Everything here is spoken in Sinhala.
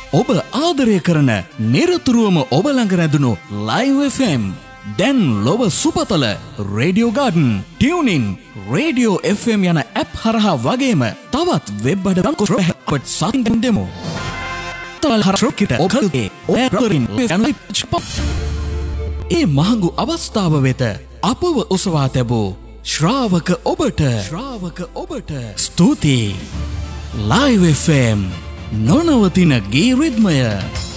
ඔබ ආදරය කරන නිරතුරුවම ඔබ ළඟ රැඳුණු Live FM දැන් ලොව සුපතල radio garden tuning radio FM යන ඇප් හරහා වගේම තවත් වෙබ් අඩවියකට සකින් දෙමු. තවල් හරකිට ඔබගේ ඔයරින් ඒ මහඟු අවස්ථාව වෙත අපව ඔසවා තැබූ ශ්‍රාවක ඔබට ස්තුතියි. Live FM නොනවතින ගී රිද්මය.